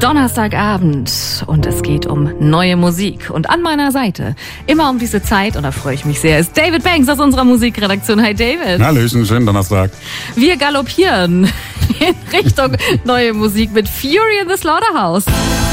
Donnerstagabend und es geht um neue Musik. Und an meiner Seite, immer um diese Zeit, und da freue ich mich sehr, ist David Banks aus unserer Musikredaktion. Hi David. Hallöchen, schönen Donnerstag. Wir galoppieren in Richtung neue Musik mit Fury in the Slaughterhouse.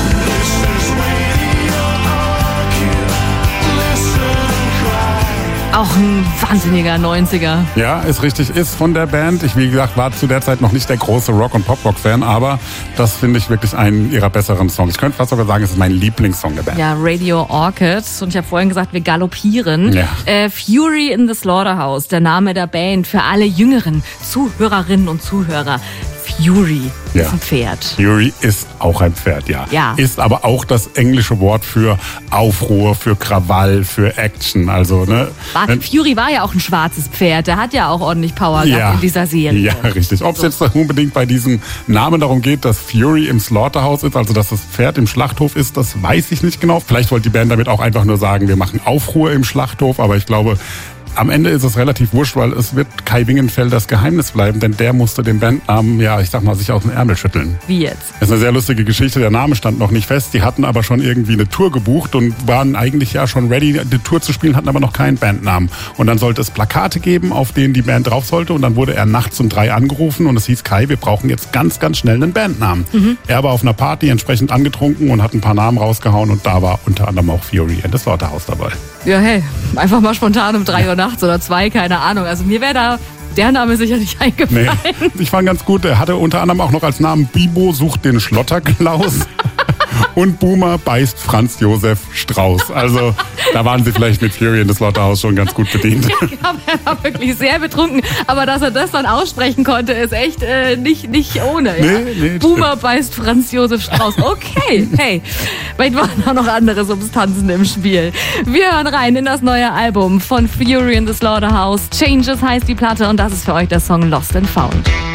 Auch ein wahnsinniger 90er. Ja, ist richtig, ist von der Band. Ich, wie gesagt, war zu der Zeit noch nicht der große Rock- und Pop-Rock-Fan, aber das finde ich wirklich einen ihrer besseren Songs. Ich könnte fast sogar sagen, es ist mein Lieblingssong der Band. Ja, Radio Orchid. Und ich habe vorhin gesagt, wir galoppieren. Ja. Fury in the Slaughterhouse, der Name der Band für alle jüngeren Zuhörerinnen und Zuhörer. Fury ist ein Pferd. Fury ist auch ein Pferd, ja. Ist aber auch das englische Wort für Aufruhr, für Krawall, für Action. Also, ne? Fury war ja auch ein schwarzes Pferd. Der hat ja auch ordentlich Power gehabt in dieser Serie. Ja, richtig. Ob es jetzt unbedingt bei diesem Namen darum geht, dass Fury im Slaughterhouse ist, also dass das Pferd im Schlachthof ist, das weiß ich nicht genau. Vielleicht wollte die Band damit auch einfach nur sagen, wir machen Aufruhr im Schlachthof, aber ich glaube, am Ende ist es relativ wurscht, weil es wird Kai Wingenfeld das Geheimnis bleiben, denn der musste den Bandnamen, sich aus dem Ärmel schütteln. Wie jetzt? Das ist eine sehr lustige Geschichte, der Name stand noch nicht fest, die hatten aber schon irgendwie eine Tour gebucht und waren eigentlich ja schon ready, die Tour zu spielen, hatten aber noch keinen Bandnamen. Und dann sollte es Plakate geben, auf denen die Band drauf sollte und dann wurde er nachts um 3 angerufen und es hieß, Kai, wir brauchen jetzt ganz, ganz schnell einen Bandnamen. Er war auf einer Party entsprechend angetrunken und hat ein paar Namen rausgehauen und da war unter anderem auch Fury in the Slaughterhouse dabei. Ja, hey, einfach mal spontan um 3 Uhr nachts oder 2, keine Ahnung. Also mir wäre da der Name sicher nicht eingefallen. Nee, ich fand ganz gut, er hatte unter anderem auch noch als Namen Bibo sucht den Schlotterklaus und Boomer beißt Franz Josef Strauß. Also da waren sie vielleicht mit Fury in the Slaughterhouse schon ganz gut bedient. Ich glaube, er war wirklich sehr betrunken, aber dass er das dann aussprechen konnte, ist echt nicht ohne. Ja? Nee, Boomer beißt Franz Josef Strauß. Okay, hey, vielleicht waren auch noch andere Substanzen im Spiel. Wir hören rein in das neue Album von Fury in the Slaughterhouse. Changes heißt die Platte und das ist für euch der Song Lost and Found.